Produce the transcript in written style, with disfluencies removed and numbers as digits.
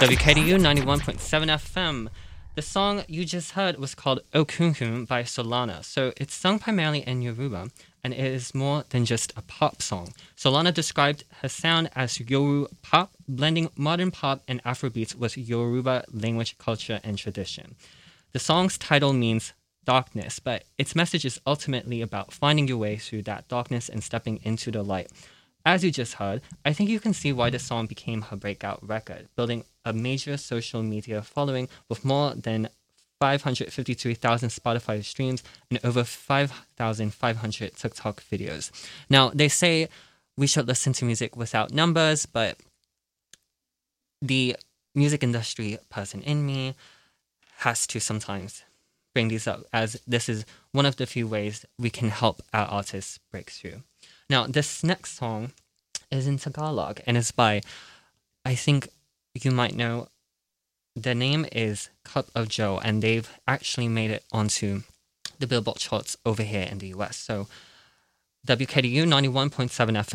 WKDU 91.7 FM. The song you just heard was called Okunkun by Solana. So it's sung primarily in Yoruba, and it is more than just a pop song. Solana described her sound as Yoru pop, blending modern pop and Afrobeats with Yoruba language, culture, and tradition. The song's title means darkness, but its message is ultimately about finding your way through that darkness and stepping into the light. As you just heard, I think you can see why the song became her breakout record, building a major social media following with more than 553,000 Spotify streams and over 5,500 TikTok videos. Now, they say we should listen to music without numbers, but the music industry person in me has to sometimes bring these up, as this is one of the few ways we can help our artists break through. Now, this next song is in Tagalog and it's by, I think you might know, the name is Cup of Joe, and they've actually made it onto the Billboard charts over here in the US. So, WKDU 91.7 FM.